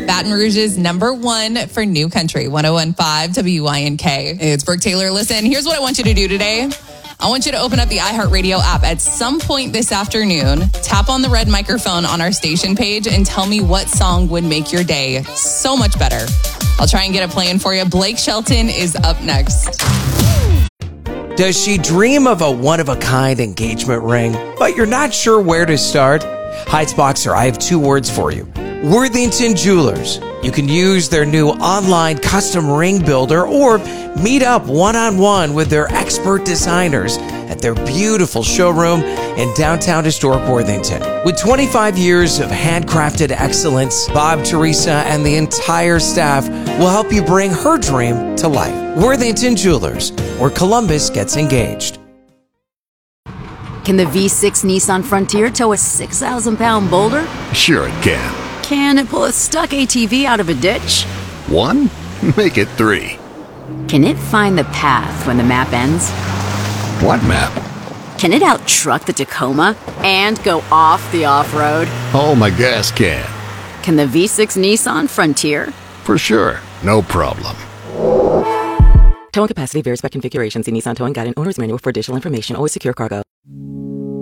Baton Rouge's #1 for New Country, 101.5 WYNK. It's Brooke Taylor. Listen, here's what I want you to do today. I want you to open up the iHeartRadio app at some point this afternoon, tap on the red microphone on our station page, and tell me what song would make your day so much better. I'll try and get it playing for you. Blake Shelton is up next. Does she dream of a one-of-a-kind engagement ring, but you're not sure where to start? Heights Boxer, I have 2 words for you. Worthington Jewelers. You can use their new online custom ring builder or meet up one-on-one with their expert designers at their beautiful showroom in downtown historic Worthington. With 25 years of handcrafted excellence, Bob, Teresa, and the entire staff will help you bring her dream to life. Worthington Jewelers, where Columbus gets engaged. Can the V6 Nissan Frontier tow a 6,000-pound boulder? Sure it can. Can it pull a stuck ATV out of a ditch? 1? Make it 3. Can it find the path when the map ends? What map? Can it out-truck the Tacoma and go off the off-road? Oh, my gas can. Can the V6 Nissan Frontier? For sure. No problem. Towing capacity varies by configuration. See Nissan Towing Guide and Owner's Manual for additional information. Always secure cargo.